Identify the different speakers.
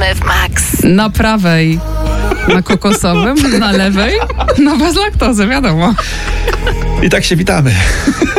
Speaker 1: RMF Max.
Speaker 2: Na prawej na kokosowym, na lewej na bez laktozy, wiadomo.
Speaker 3: I tak się witamy.